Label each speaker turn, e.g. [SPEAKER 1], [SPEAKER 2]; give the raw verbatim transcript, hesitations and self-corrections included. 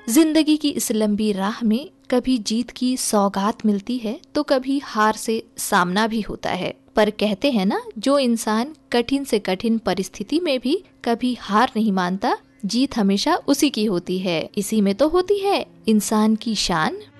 [SPEAKER 1] जिंदगी की इस लंबी राह में कभी जीत की सौगात मिलती है तो कभी हार से सामना भी होता है, पर कहते हैं ना, जो इंसान कठिन से कठिन परिस्थिति में भी कभी हार नहीं मानता, जीत हमेशा उसी की होती है। इसी में तो होती है इंसान की शान।